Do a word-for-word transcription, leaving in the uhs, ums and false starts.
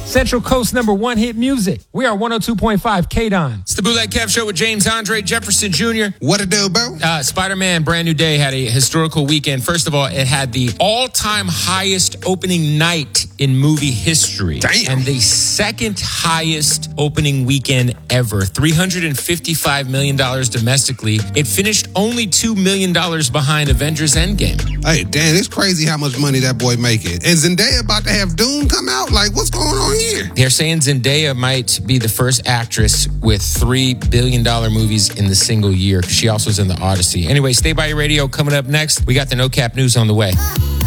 Central Coast number one hit music. We are one oh two point five K-Don. It's the Bootleg Kev Show with James Andre Jefferson Junior What it do, bro? Uh, Spider-Man Brand New Day had a historical weekend. First of all, it had the all-time highest opening night in movie history. Damn. And the second highest opening weekend ever. three hundred fifty-five million dollars domestically. It finished only two million dollars behind Avengers Endgame. Hey, damn, it's crazy how much money that boy making. And Zendaya about to have Dune come out? Like, what's going on here? They're saying Zendaya might be the first actress with three billion dollars movies in the single year. She also is in the Odyssey. Anyway, stay by your radio. Coming up next, we got the No Cap News on the way.